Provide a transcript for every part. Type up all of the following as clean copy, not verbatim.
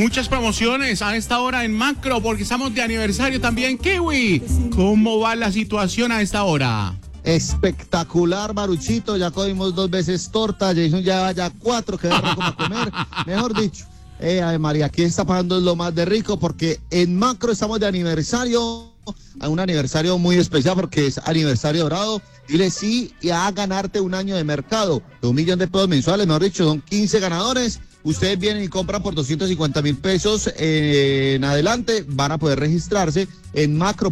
Muchas promociones a esta hora en Macro, porque estamos de aniversario también. Kiwi, ¿cómo va la situación a esta hora? Espectacular, Maruchito, ya comimos 2 veces torta, Jason ya 4 que vamos a comer, mejor dicho. Ay, María, aquí está pasando lo más de rico porque en Macro estamos de aniversario, a un aniversario muy especial porque es aniversario dorado. Dile sí y a ganarte un año de mercado, de 1 millón de pesos mensuales, mejor dicho, son 15 ganadores. Ustedes vienen y compran por 250.000 pesos en adelante, van a poder registrarse en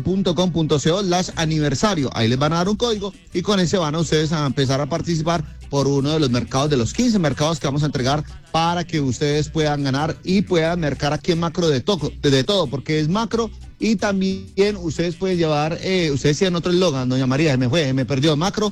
macro.com.co/aniversario. Ahí les van a dar un código y con ese van a ustedes a empezar a participar por uno de los mercados, de los 15 mercados que vamos a entregar para que ustedes puedan ganar y puedan mercar aquí en Macro de todo, porque es Macro. Y también ustedes pueden llevar, ustedes tienen otro eslogan, doña María, me perdió Macro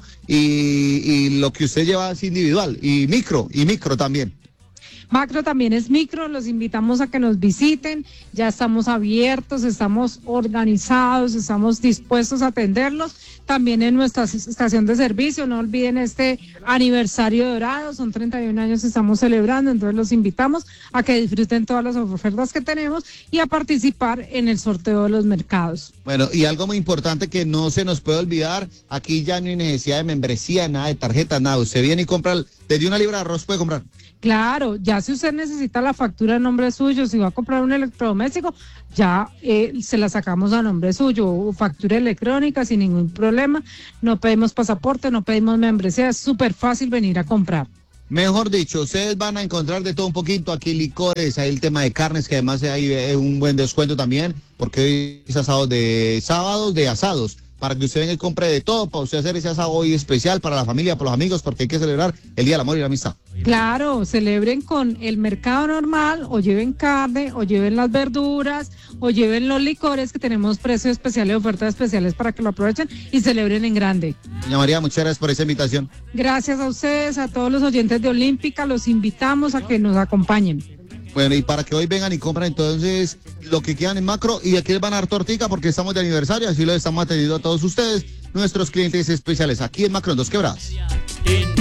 y lo que usted lleva es individual y micro también. Macro también es micro, los invitamos a que nos visiten, ya estamos abiertos, estamos organizados, estamos dispuestos a atenderlos, también en nuestra estación de servicio, no olviden este aniversario dorado, son 31 años que estamos celebrando, entonces los invitamos a que disfruten todas las ofertas que tenemos y a participar en el sorteo de los mercados. Bueno, y algo muy importante que no se nos puede olvidar, aquí ya no hay necesidad de membresía, nada de tarjeta, nada, usted viene y compra, desde 1 libra de arroz puede comprar. Claro, ya si usted necesita la factura a nombre suyo, si va a comprar un electrodoméstico, ya se la sacamos a nombre suyo, factura electrónica sin ningún problema, no pedimos pasaporte, no pedimos membresía, es súper fácil venir a comprar. Mejor dicho, ustedes van a encontrar de todo un poquito, aquí licores, hay el tema de carnes, que además hay un buen descuento también, porque hoy es sábados de asados, para que usted venga y compre de todo, para usted hacer ese asado hoy especial para la familia, para los amigos, porque hay que celebrar el Día del Amor y la Amistad. Claro, celebren con el mercado normal, o lleven carne, o lleven las verduras, o lleven los licores, que tenemos precios especiales, ofertas especiales para que lo aprovechen y celebren en grande. Doña María, muchas gracias por esa invitación. Gracias a ustedes, a todos los oyentes de Olímpica, los invitamos a que nos acompañen. Bueno, y para que hoy vengan y compren entonces lo que quieran en Macro, y aquí les van a dar tortica porque estamos de aniversario, así lo estamos atendiendo a todos ustedes, nuestros clientes especiales, aquí en Macro en Dos Quebradas.